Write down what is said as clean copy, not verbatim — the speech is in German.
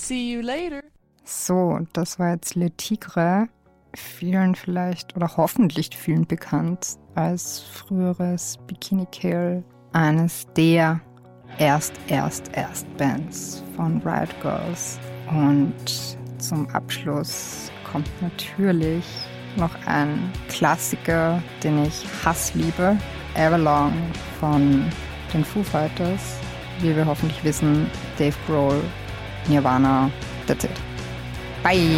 See you later. So, das war jetzt Le Tigre. Vielen vielleicht oder hoffentlich vielen bekannt als früheres Bikini Kill. Eines der Erstbands von Riot Girls. Und zum Abschluss kommt natürlich noch ein Klassiker, den ich hassliebe. Everlong von den Foo Fighters. Wie wir hoffentlich wissen, Dave Grohl, Nirvana, that's it. Bye!